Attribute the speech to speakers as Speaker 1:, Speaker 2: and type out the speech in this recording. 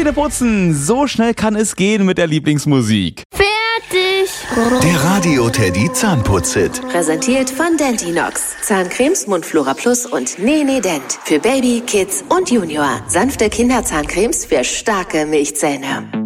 Speaker 1: Zähne putzen, so schnell kann es gehen mit der Lieblingsmusik.
Speaker 2: Fertig!
Speaker 3: Der Radio Teddy Zahnputz-Hit.
Speaker 4: Präsentiert von Dentinox. Zahncremes, Mundflora Plus und Nene Dent. Für Baby, Kids und Junior. Sanfte Kinderzahncremes für starke Milchzähne.